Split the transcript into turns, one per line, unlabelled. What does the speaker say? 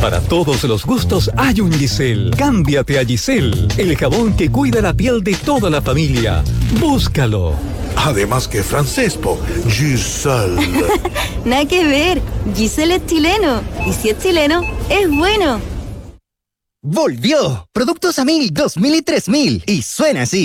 Para todos los gustos hay un Giselle. Cámbiate a Giselle, el jabón que cuida la piel de toda la familia. Búscalo.
Además que francés, po. Giselle.
Nada que ver. Giselle es chileno. Y si es chileno, es bueno.
¡Volvió! Productos a 1000, 2000 y 3000. Y suena así.